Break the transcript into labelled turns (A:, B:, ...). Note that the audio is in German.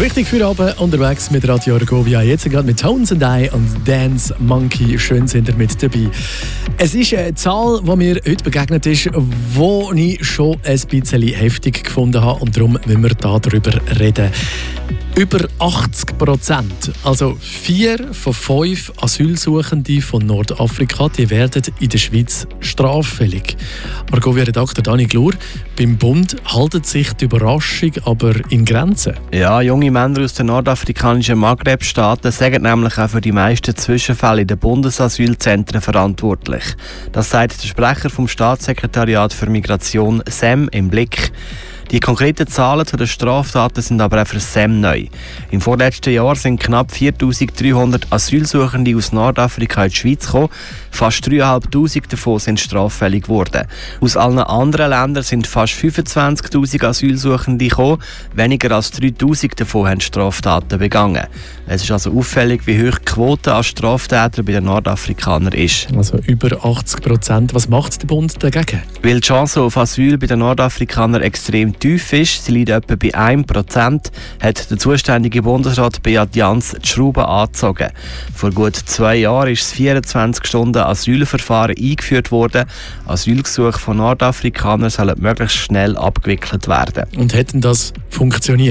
A: Richtig für Abend unterwegs mit Radio Argovia. Jetzt gerade mit Tones and I und Dance Monkey. Schön sind ihr mit dabei. Es ist eine Zahl, die mir heute begegnet ist, die ich schon ein bisschen heftig gefunden habe. Und darum müssen wir darüber reden. Über 80%, also 4 von 5 Asylsuchende von Nordafrika, die werden in der Schweiz straffällig. Argovia-Redakteur Dani Glur, beim Bund haltet sich die Überraschung aber in Grenzen.
B: Ja, junge Männer aus den nordafrikanischen Maghreb-Staaten sind nämlich auch für die meisten Zwischenfälle in den Bundesasylzentren verantwortlich. Das sagt der Sprecher vom Staatssekretariat für Migration SEM im Blick. Die konkreten Zahlen zu den Straftaten sind aber auch für SEM neu. Im vorletzten Jahr sind knapp 4'300 Asylsuchende aus Nordafrika in die Schweiz gekommen. Fast 3'500 davon sind straffällig geworden. Aus allen anderen Ländern sind fast 25'000 Asylsuchende gekommen. Weniger als 3'000 davon haben Straftaten begangen. Es ist also auffällig, wie hoch die Quote an Straftätern bei den Nordafrikanern ist.
A: Also über 80%. Was macht der Bund dagegen?
B: Weil die Chance auf Asyl bei den Nordafrikanern extrem tief ist, sie liegt etwa bei 1%, hat der zuständige Bundesrat Beat Jans die Schrauben angezogen. Vor gut 2 Jahren ist das 24-Stunden-Asylverfahren eingeführt worden. Asylgesuche von Nordafrikanern sollen möglichst schnell abgewickelt werden.
A: Und hätten das funktioniert?